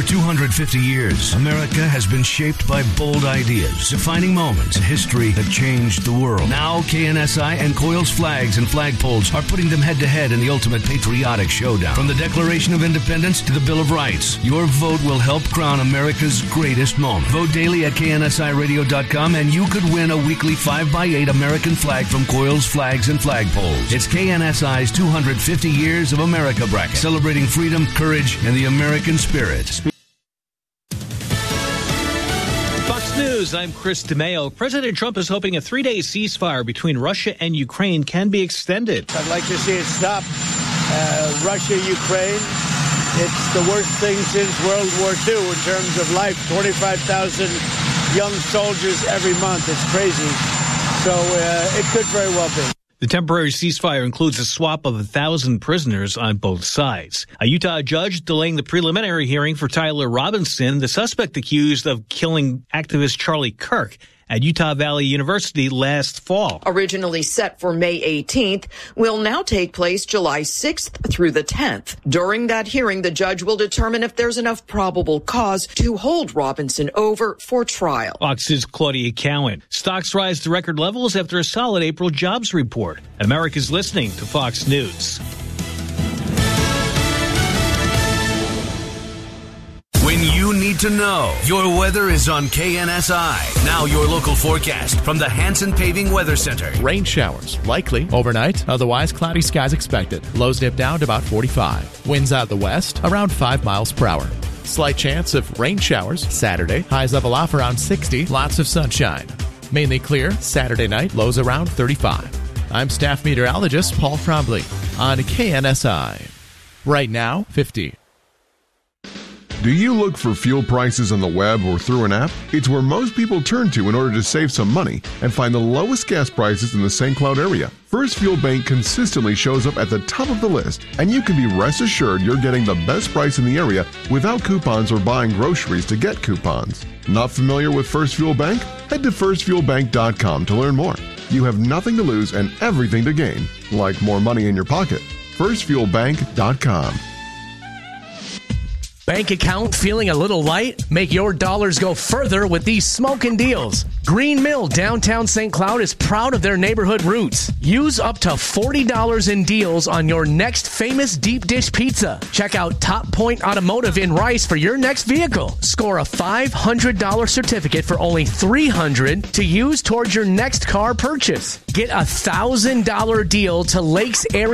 For 250 years, America has been shaped by bold ideas, defining moments in history that changed the world. Now, KNSI and Coils Flags and Flagpoles are putting them head-to-head in the ultimate patriotic showdown. From the Declaration of Independence to the Bill of Rights, your vote will help crown America's greatest moment. Vote daily at KNSIRadio.com and you could win a weekly 5x8 American flag from Coils Flags and Flagpoles. It's KNSI's 250 Years of America bracket, celebrating freedom, courage, and the American spirit. Fox News, I'm Chris DeMeo. President Trump is hoping a 3-day ceasefire between Russia and Ukraine can be extended. I'd like to see it stop. Russia, Ukraine, it's the worst thing since World War II in terms of life. 25,000 young soldiers every month. It's crazy. So it could very well be. The temporary ceasefire includes a swap of 1,000 prisoners on both sides. A Utah judge delaying the preliminary hearing for Tyler Robinson, the suspect accused of killing activist Charlie Kirk at Utah Valley University last fall. Originally set for May 18th, will now take place July 6th through the 10th. During that hearing, the judge will determine if there's enough probable cause to hold Robinson over for trial. Fox's Claudia Cowan. Stocks rise to record levels after a solid April jobs report. America's listening to Fox News. When you need to know, your weather is on KNSI. Now your local forecast from the Hanson Paving Weather Center. Rain showers likely overnight, otherwise cloudy skies expected. Lows dip down to about 45. Winds out the west around 5 miles per hour. Slight chance of rain showers Saturday. Highs level off around 60. Lots of sunshine. Mainly clear Saturday night. Lows around 35. I'm staff meteorologist Paul Trombley on KNSI. Right now, 50. Do you look for fuel prices on the web or through an app? It's where most people turn to in order to save some money and find the lowest gas prices in the St. Cloud area. First Fuel Bank consistently shows up at the top of the list, and you can be rest assured you're getting the best price in the area without coupons or buying groceries to get coupons. Not familiar with First Fuel Bank? Head to firstfuelbank.com to learn more. You have nothing to lose and everything to gain, like more money in your pocket. firstfuelbank.com. Bank account feeling a little light? Make your dollars go further with these smoking deals. Green Mill downtown St. Cloud is proud of their neighborhood roots. Use up to $40 in deals on your next famous deep dish pizza. Check out Top Point Automotive in Rice for your next vehicle. Score a $500 certificate for only $300 to use towards your next car purchase. Get a $1,000 deal to Lakes Area